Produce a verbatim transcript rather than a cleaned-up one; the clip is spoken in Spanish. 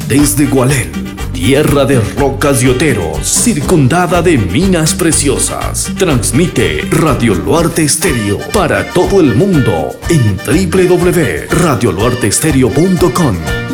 Desde Gualel, tierra de rocas y oteros, circundada de minas preciosas, transmite Radio Luarte Estéreo para todo el mundo en doble u doble u doble u punto radio luarte estéreo punto com.